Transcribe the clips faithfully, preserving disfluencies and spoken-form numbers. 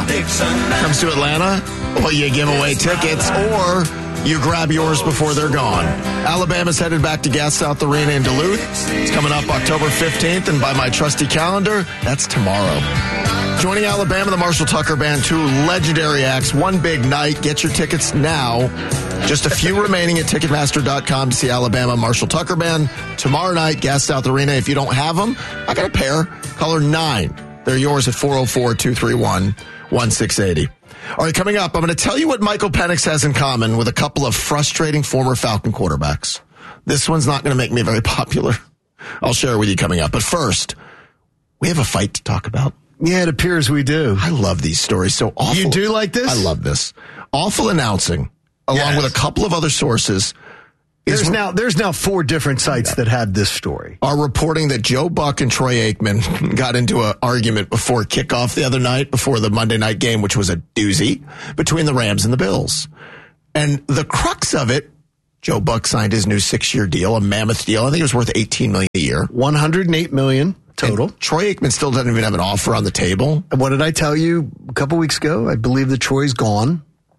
comes to Atlanta, well, you give away tickets or you grab yours before they're gone. Alabama's headed back to Gas South Arena in Duluth. It's coming up October fifteenth, and by my trusty calendar, that's tomorrow. Joining Alabama, the Marshall Tucker Band, two legendary acts, one big night. Get your tickets now. Just a few remaining at Ticketmaster dot com to see Alabama Marshall Tucker Band. Tomorrow night, Gas South Arena. If you don't have them, I got a pair. Color nine. They're yours at four oh four, two three one, one six eight oh. All right, coming up, I'm going to tell you what Michael Penix has in common with a couple of frustrating former Falcon quarterbacks. This one's not going to make me very popular. I'll share it with you coming up. But first, we have a fight to talk about. Yeah, it appears we do. I love these stories. So awful. You do like this? I love this. Awful announcing, along yes. with a couple of other sources. There's now there's now four different sites yeah. that have this story. Are reporting that Joe Buck and Troy Aikman got into an argument before kickoff the other night, before the Monday night game, which was a doozy, between the Rams and the Bills. And the crux of it, Joe Buck signed his new six-year deal, a mammoth deal. I think it was worth eighteen million dollars a year. one hundred eight million dollars total. And Troy Aikman still doesn't even have an offer on the table. And what did I tell you a couple weeks ago? I believe that Troy's gone.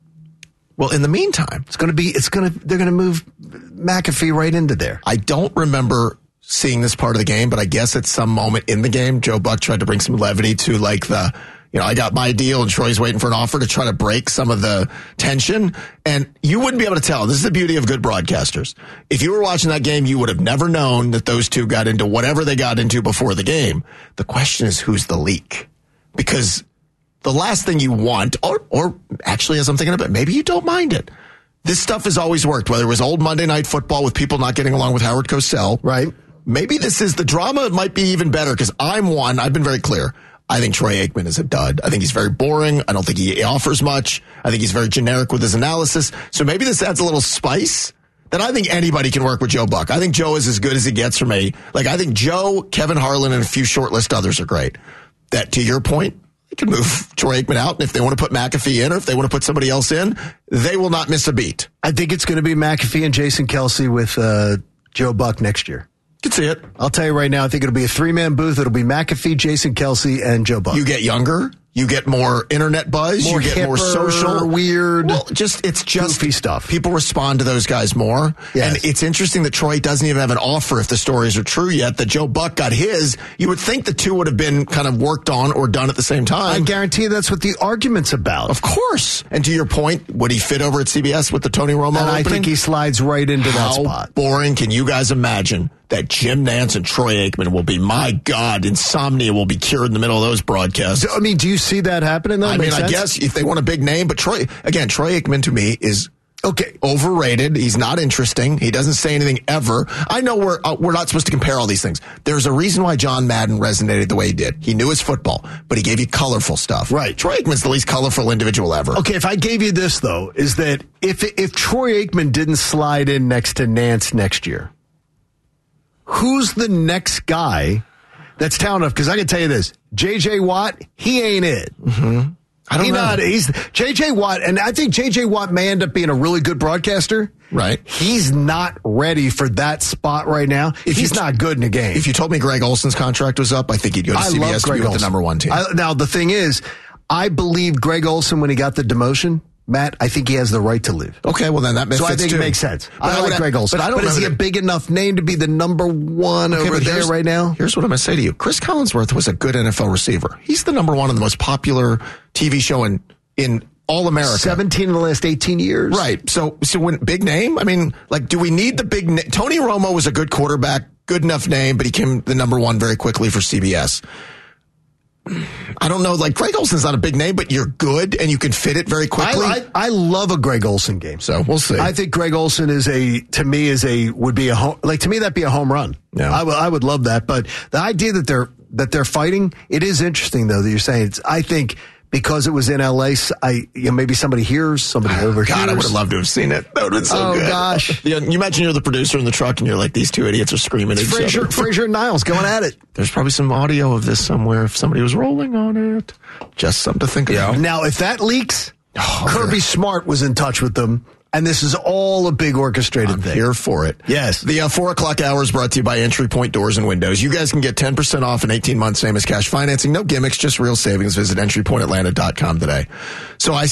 Well, in the meantime, it's going to be, it's going to, they're going to move McAfee right into there. I don't remember seeing this part of the game, but I guess at some moment in the game, Joe Buck tried to bring some levity to like the, you know, I got my deal and Troy's waiting for an offer to try to break some of the tension. And you wouldn't be able to tell. This is the beauty of good broadcasters. If you were watching that game, you would have never known that those two got into whatever they got into before the game. The question is, who's the leak? Because the last thing you want, or or actually, as I'm thinking about it, maybe you don't mind it. This stuff has always worked, whether it was old Monday Night Football with people not getting along with Howard Cosell. Right. Maybe this is the drama. It might be even better because I'm one. I've been very clear. I think Troy Aikman is a dud. I think he's very boring. I don't think he offers much. I think he's very generic with his analysis. So maybe this adds a little spice. Then I think anybody can work with Joe Buck. I think Joe is as good as he gets for me. Like, I think Joe, Kevin Harlan, and a few short-list others are great. That, to your point, they can move Troy Aikman out, and if they want to put McAfee in or if they want to put somebody else in, they will not miss a beat. I think it's going to be McAfee and Jason Kelce with uh, Joe Buck next year. Can see it. I'll tell you right now, I think it'll be a three-man booth. It'll be McAfee, Jason Kelce, and Joe Buck. You get younger. You get more internet buzz. More you get hipper, more social. Weird. Well, just it's just goofy stuff. People respond to those guys more. Yes. And it's interesting that Troy doesn't even have an offer if the stories are true yet. That Joe Buck got his. You would think the two would have been kind of worked on or done at the same time. I guarantee you that's what the argument's about. Of course. And to your point, would he fit over at C B S with the Tony Romo and opening? I think he slides right into How that spot. Boring can you guys imagine that Jim Nance and Troy Aikman will be, my God, insomnia will be cured in the middle of those broadcasts. I mean, do you see that happening? That I mean, sense? I guess if they want a big name, but Troy, again, Troy Aikman to me is okay, overrated. He's not interesting. He doesn't say anything ever. I know we're uh, we're not supposed to compare all these things. There's a reason why John Madden resonated the way he did. He knew his football, but he gave you colorful stuff. Right. Troy Aikman's the least colorful individual ever. Okay, if I gave you this, though, is that if if Troy Aikman didn't slide in next to Nance next year, who's the next guy that's talented enough? Because I can tell you this, J J. Watt, he ain't it. Mm-hmm. I don't he know. Not, he's J J. Watt, and I think J J. Watt may end up being a really good broadcaster. Right. He's not ready for that spot right now. If he's you, not good in a game. If you told me Greg Olson's contract was up, I think he'd go to I C B S to be with the number one team. I, now, the thing is, I believe Greg Olson, when he got the demotion, Matt, I think he has the right to leave. Okay, well then that makes sense. So I think too. it makes sense. But I, I like would, Greg Olson. But, I don't but is he a big enough name to be the number one okay, over there right now? Here's what I'm going to say to you. Chris Collinsworth was a good N F L receiver. He's the number one on the most popular T V show in, in all America. seventeen in the last eighteen years. Right. So, so when big name, I mean, like, do we need the big name? Tony Romo was a good quarterback, good enough name, but he came the number one very quickly for C B S. I don't know, like Greg Olson's not a big name, but you're good and you can fit it very quickly. I, I, I love a Greg Olson game. So we'll see. I think Greg Olson is a, to me is a, would be a home, like to me that'd be a home run. Yeah. I, w- I would love that. But the idea that they're, that they're fighting, it is interesting though that you're saying it's, I think because it was in L A, I, you know, maybe somebody hears, somebody oh, overhears. God, I would have loved to have seen it. That would have been so oh, good. Oh, gosh. You imagine you're the producer in the truck and you're like, these two idiots are screaming at each Frazier, other. Frazier and Niles going at it. There's probably some audio of this somewhere if somebody was rolling on it. Just something to think about. Now, if that leaks, oh, Kirby God. Smart was in touch with them. And this is all a big orchestrated I'm thing. here for it. Yes. The uh, four o'clock hour is brought to you by Entry Point Doors and Windows. You guys can get ten percent off in eighteen months, same as cash financing. No gimmicks, just real savings. Visit entry point atlanta dot com today. So I,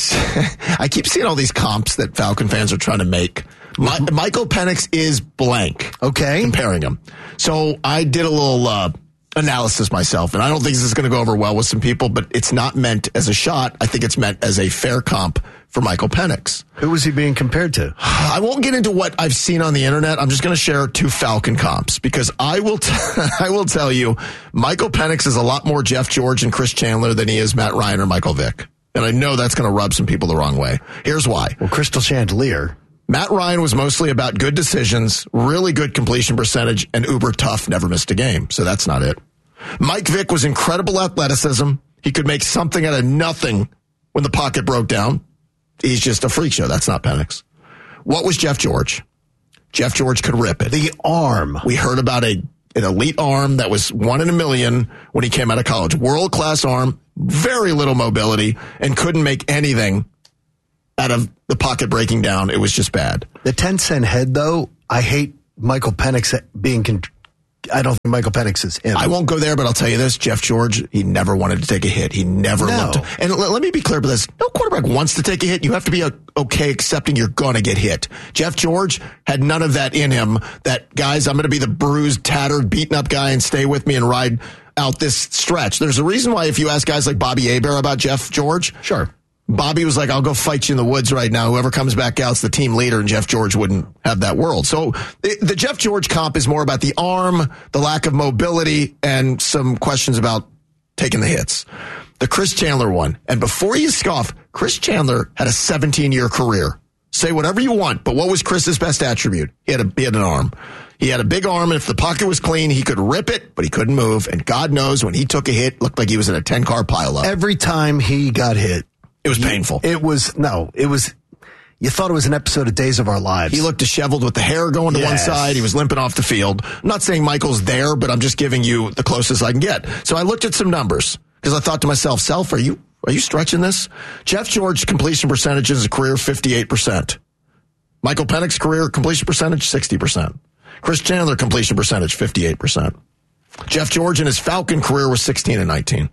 I keep seeing all these comps that Falcon fans are trying to make. My, Michael Penix is blank. Okay. Comparing him. So I did a little uh, analysis myself, and I don't think this is going to go over well with some people, but it's not meant as a shot. I think it's meant as a fair comp for Michael Penix. Who was he being compared to? I won't get into what I've seen on the internet. I'm just going to share two Falcon comps because I will t- I will tell you Michael Penix is a lot more Jeff George and Chris Chandler than he is Matt Ryan or Michael Vick. And I know that's going to rub some people the wrong way. Here's why. Well, Crystal Chandelier. Matt Ryan was mostly about good decisions, really good completion percentage, and uber tough, never missed a game. So that's not it. Mike Vick was incredible athleticism. He could make something out of nothing when the pocket broke down. He's just a freak show. That's not Penix. What was Jeff George? Jeff George could rip it. The arm. We heard about a an elite arm that was one in a million when he came out of college. World-class arm, very little mobility, and couldn't make anything out of the pocket breaking down. It was just bad. The ten-cent head, though, I hate Michael Penix being... Con- I don't think Michael Penix is him. I won't go there, but I'll tell you this. Jeff George, he never wanted to take a hit. He never no. looked. And l- let me be clear about this. No quarterback wants to take a hit. You have to be a, okay accepting you're going to get hit. Jeff George had none of that in him. That, guys, I'm going to be the bruised, tattered, beaten up guy and stay with me and ride out this stretch. There's a reason why if you ask guys like Bobby Hebert about Jeff George. Sure. Bobby was like, I'll go fight you in the woods right now. Whoever comes back out's the team leader, and Jeff George wouldn't have that world. So the, the Jeff George comp is more about the arm, the lack of mobility, and some questions about taking the hits. The Chris Chandler one, and before you scoff, Chris Chandler had a seventeen-year career. Say whatever you want, but what was Chris's best attribute? He had, a, he had an arm. He had a big arm, and if the pocket was clean, he could rip it, but he couldn't move. And God knows when he took a hit, it looked like he was in a ten-car pileup. Every time he got hit, it was painful. It was, no, it was, you thought it was an episode of Days of Our Lives. He looked disheveled with the hair going to yes. one side. He was limping off the field. I'm not saying Michael's there, but I'm just giving you the closest I can get. So I looked at some numbers because I thought to myself, Self, are you, are you stretching this? Jeff George completion percentage in his career, fifty-eight percent. Michael Penix career completion percentage, sixty percent. Chris Chandler completion percentage, fifty-eight percent. Jeff George in his Falcon career was sixteen and nineteen.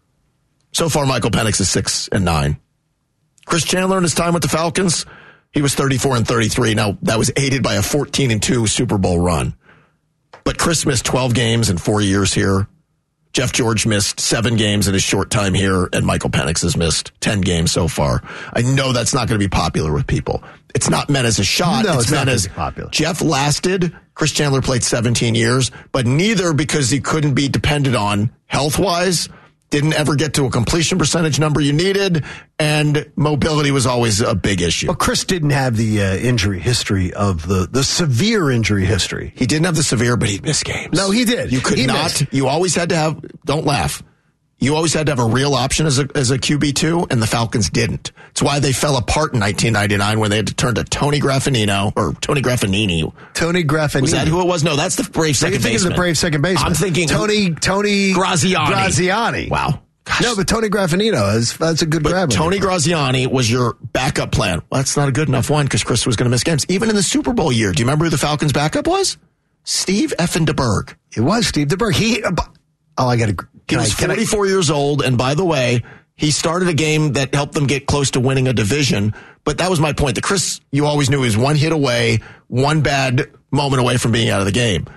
So far, Michael Penix is six and nine. Chris Chandler in his time with the Falcons, he was thirty-four and thirty-three. Now, that was aided by a fourteen and two Super Bowl run. But Chris missed twelve games in four years here. Jeff George missed seven games in his short time here, and Michael Penix has missed ten games so far. I know that's not going to be popular with people. It's not meant as a shot. No, it's, it's meant not as popular. Jeff lasted. Chris Chandler played seventeen years, but neither because he couldn't be depended on health-wise. Didn't ever get to a completion percentage number you needed, and mobility was always a big issue. Well, Chris didn't have the uh, injury history of the, the severe injury history. He didn't have the severe, but he'd miss games. No, he did. You could he not. Missed. You always had to have, don't laugh. You always had to have a real option as a as a Q B two, and the Falcons didn't. It's why they fell apart in nineteen ninety-nine when they had to turn to Tony Graffagnino, or Tony Graffagnini. Tony Graffagnini. Was that who it was? No, that's the Brave second baseman. You're thinking of the Brave second baseman. I'm thinking Tony, Tony Graziani. Graziani. Wow. Gosh. No, but Tony Graffagnino, is, that's a good but grab. Tony Graziani was your backup plan. Well, that's not a good enough one because Chris was going to miss games. Even in the Super Bowl year, do you remember who the Falcons' backup was? Steve Effin DeBerg. It was Steve DeBerg. He, oh, I got to. He was I, forty-four I, years old, and by the way, he started a game that helped them get close to winning a division. But that was my point. The Chris, you always knew he was one hit away, one bad moment away from being out of the game.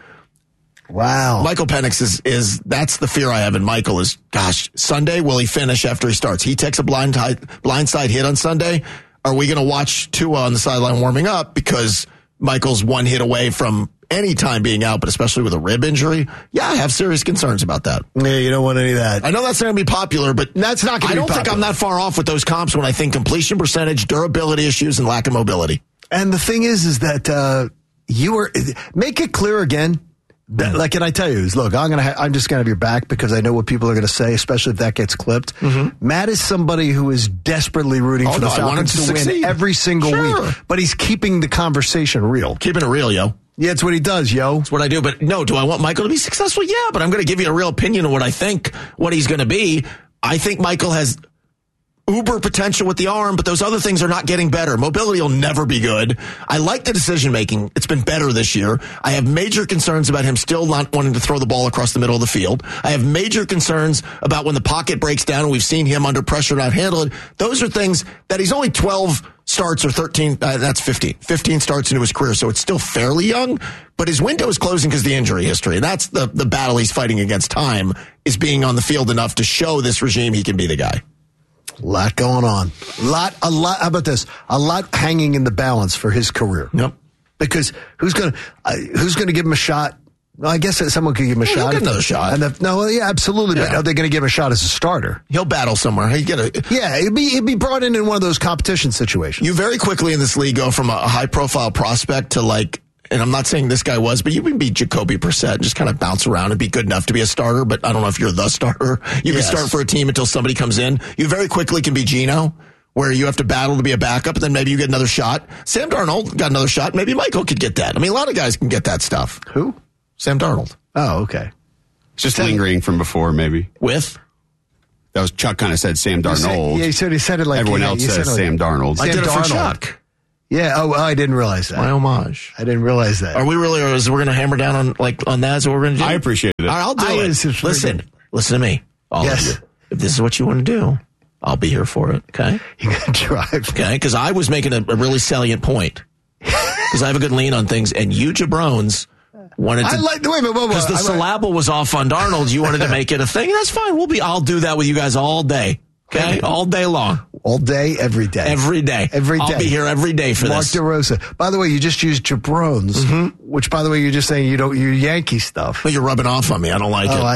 Wow. Michael Penix is, is, that's the fear I have in Michael is, gosh, Sunday, will he finish after he starts? He takes a blind blindside hit on Sunday. Are we going to watch Tua on the sideline warming up because Michael's one hit away from any time being out, but especially with a rib injury? Yeah, I have serious concerns about that. Yeah, you don't want any of that. I know that's not going to be popular, but that's not going to be I don't popular. think I'm that far off with those comps when I think completion percentage, durability issues, and lack of mobility. And the thing is, is that, uh, you were, make it clear again. That, like, can I tell you, is look, I'm gonna, ha- I'm just gonna have your back because I know what people are gonna say, especially if that gets clipped. Mm-hmm. Matt is somebody who is desperately rooting oh, for no, the Falcons to, to win every single sure. week, but he's keeping the conversation real. Keeping it real, yo. Yeah, it's what he does, yo. It's what I do. But no, do I want Michael to be successful? Yeah, but I'm going to give you a real opinion of what I think, what he's going to be. I think Michael has uber potential with the arm, but those other things are not getting better. Mobility will never be good. I like the decision making. It's been better this year. I have major concerns about him still not wanting to throw the ball across the middle of the field. I have major concerns about when the pocket breaks down and we've seen him under pressure not handle it. Those are things that he's only twelve starts or thirteen, uh, that's fifteen. fifteen starts into his career, so it's still fairly young, but his window is closing because of the injury history. That's the, the battle he's fighting against time, is being on the field enough to show this regime he can be the guy. A lot going on. A lot, a lot, how about this? A lot hanging in the balance for his career. Yep. Because who's going to, uh, who's going to give him a shot? Well, I guess someone could give him a well, shot. He'll get another shot. And the, no, yeah, absolutely. Yeah. But are they going to give him a shot as a starter? He'll battle somewhere. He get a, yeah, he'd be, he'd be brought in in one of those competition situations. You very quickly in this league go from a high-profile prospect to like, and I'm not saying this guy was, but you can be Jacoby Brissett and just kind of bounce around and be good enough to be a starter, but I don't know if you're the starter. You yes. can start for a team until somebody comes in. You very quickly can be Geno, where you have to battle to be a backup, and then maybe you get another shot. Sam Darnold got another shot. Maybe Michael could get that. I mean, a lot of guys can get that stuff. Who? Sam Darnold. Oh, okay. It's just lingering from before, maybe. With? That was Chuck kind of said Sam Darnold. Said, yeah, he said, he said it like everyone yeah, else says like, Sam Darnold. Sam I did Darnold. it for Chuck. Yeah. Oh, I didn't realize that. My homage. I didn't realize that. Are we really? Or is we're going to hammer down on like on that? Is what we're going to do? I appreciate it. All right, I'll do I it. Listen, listen to me. All yes. of you. If this is what you want to do, I'll be here for it. Okay. You got to drive. Okay, because I was making a, a really salient point. Because I have a good lean on things, and you jabrones wanted to. I like the way, because the syllable was off on Darnold. You wanted to make it a thing. That's fine. We'll be. I'll do that with you guys all day. Okay, all day long. All day, every day. Every day. Every day. I'll be here every day for Mark this. Mark DeRosa. By the way, you just used jabrones, mm-hmm. which, by the way, you're just saying you don't, you Yankee stuff. Well, you're rubbing off on me. I don't like oh, it. I